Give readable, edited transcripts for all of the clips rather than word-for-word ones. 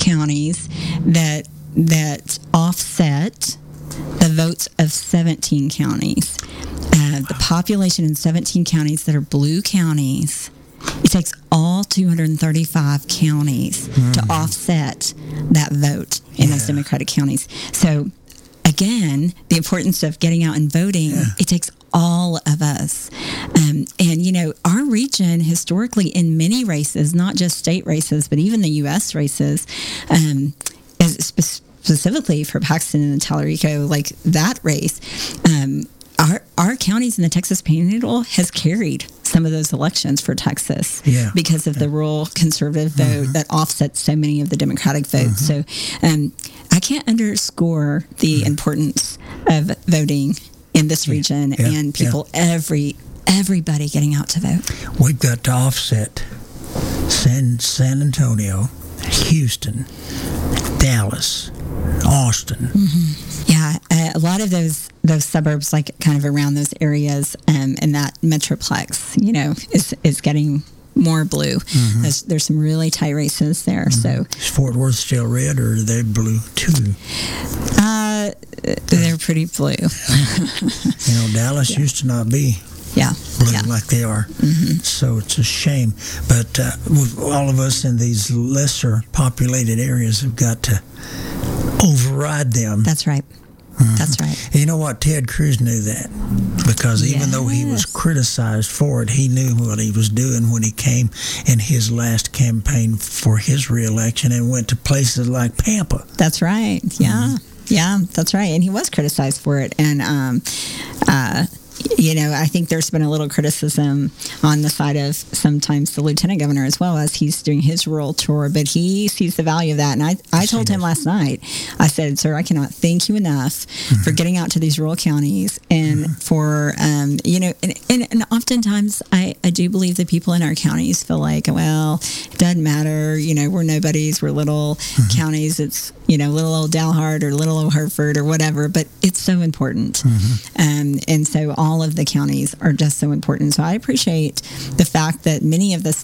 counties that offset the votes of 17 counties. The population in 17 counties that are blue counties, it takes all 235 counties to offset that vote in those Democratic counties. So, again, the importance of getting out and voting, it takes all of us. And, our region historically in many races, not just state races, but even the U.S. races, is specifically for Paxton and Tallarico, like that race, our counties in the Texas Panhandle has carried some of those elections for Texas because of the rural conservative vote that offsets so many of the Democratic votes. So I can't underscore the importance of voting in this region and people, everybody getting out to vote. We've got to offset San Antonio, Houston, Dallas, Austin. Yeah, a lot of those suburbs, like kind of around those areas, and that metroplex, is getting more blue. There's some really tight races there. So is Fort Worth still red, or are they blue too? They're pretty blue. Dallas used to not be blue like they are. So it's a shame. But all of us in these lesser populated areas have got to override them. That's right. That's right. You know what? Ted Cruz knew that, because even though he was criticized for it, he knew what he was doing when he came in his last campaign for his reelection and went to places like Pampa. That's right. Yeah. Yeah, that's right. And he was criticized for it. And, I think there's been a little criticism on the side of sometimes the lieutenant governor as well, as he's doing his rural tour, but he sees the value of that. And I told him last night, I said, sir, I cannot thank you enough for getting out to these rural counties and for, and oftentimes I do believe that people in our counties feel like, well, it doesn't matter, we're nobodies, we're little counties, it's, little old Dalhart or little old Hereford or whatever, but it's so important. And so all of the counties are just so important. So I appreciate the fact that many of the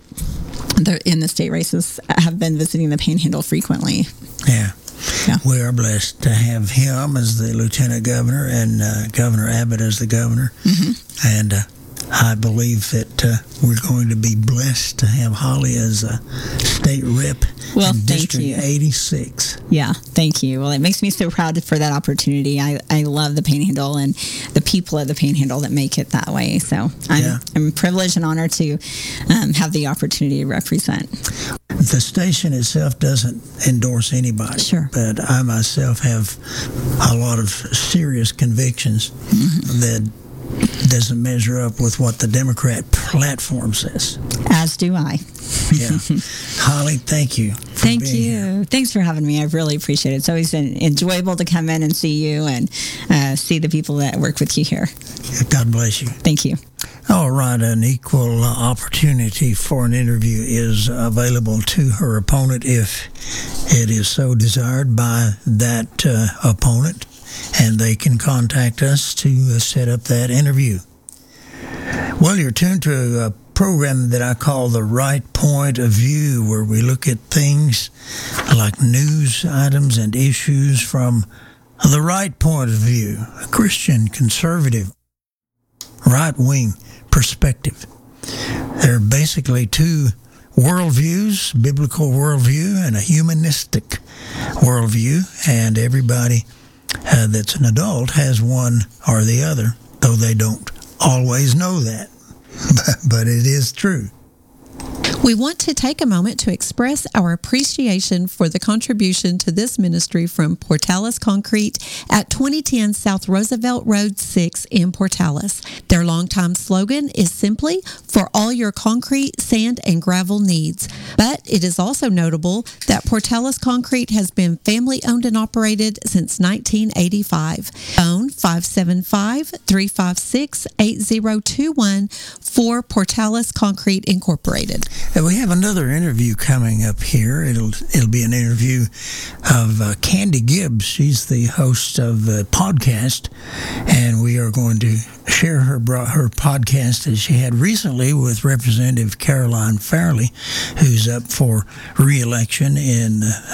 in the state races have been visiting the Panhandle frequently. Yeah. We are blessed to have him as the lieutenant governor and Governor Abbott as the governor. And I believe that we're going to be blessed to have Holly as a state rep in District 86. Yeah, thank you. Well, it makes me so proud for that opportunity. I love the Panhandle and the people of the Panhandle that make it that way. So I'm privileged and honored to have the opportunity to represent. The station itself doesn't endorse anybody. Sure. But I myself have a lot of serious convictions that doesn't measure up with what the Democrat platform says. As do I. Yeah. Holly, thank you. Thank you. Here. Thanks for having me. I really appreciate it. It's always enjoyable to come in and see you and see the people that work with you here. God bless you. Thank you. All right. An equal opportunity for an interview is available to her opponent if it is so desired by that opponent. And they can contact us to set up that interview. Well, you're tuned to a program that I call The Right Point of View, where we look at things like news items and issues from the right point of view, a Christian, conservative, right-wing perspective. There are basically two worldviews, biblical worldview and a humanistic worldview, and everybody that's an adult has one or the other, though they don't always know that. But it is true. We want to take a moment to express our appreciation for the contribution to this ministry from Portales Concrete at 2010 South Roosevelt Road 6 in Portales. Their longtime slogan is simply, for all your concrete, sand, and gravel needs. But it is also notable that Portales Concrete has been family-owned and operated since 1985. Phone 575-356-8021 for Portales Concrete Incorporated. We have another interview coming up here. It'll be an interview of Candy Gibbs. She's the host of the podcast, and we are going to share her podcast that she had recently with Representative Caroline Farley, who's up for re-election in